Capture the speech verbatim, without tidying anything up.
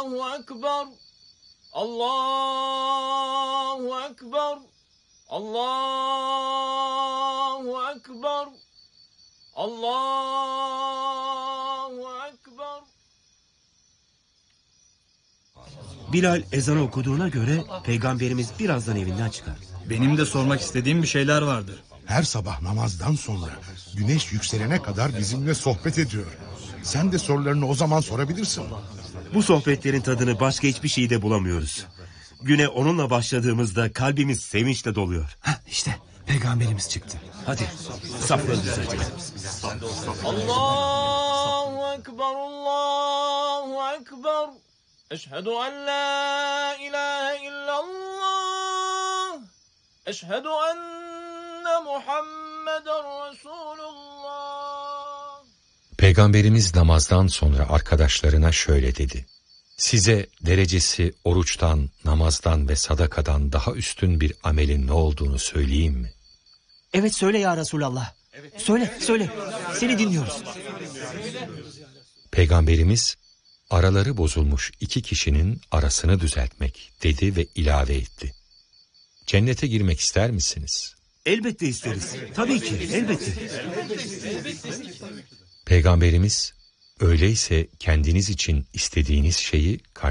Allahu Ekber. Allahu Ekber. Allahu Ekber. Allahu Ekber. Bilal ezanı okuduğuna göre Peygamberimiz birazdan evinden çıkar. Benim de sormak istediğim bir şeyler vardı. Her sabah namazdan sonra güneş yükselene kadar bizimle sohbet ediyor. Sen de sorularını o zaman sorabilirsin. Bu sohbetlerin tadını başka hiçbir şeyde bulamıyoruz. Güne onunla başladığımızda kalbimiz sevinçle doluyor. Heh, işte Peygamberimiz çıktı. Hadi safları düzeltelim. Allahu Ekber. Allahu Ekber. Eşhedü en la ilahe illallah. Eşhedü enne Muhammeden Resulullah. Peygamberimiz namazdan sonra arkadaşlarına şöyle dedi. Size derecesi oruçtan, namazdan ve sadakadan daha üstün bir amelin ne olduğunu söyleyeyim mi? Evet söyle ya Resulallah. Söyle söyle. Seni dinliyoruz. Peygamberimiz araları bozulmuş iki kişinin arasını düzeltmek dedi ve ilave etti. Cennete girmek ister misiniz? Elbette isteriz. Tabii ki elbette. Peygamberimiz öyleyse kendiniz için istediğiniz şeyi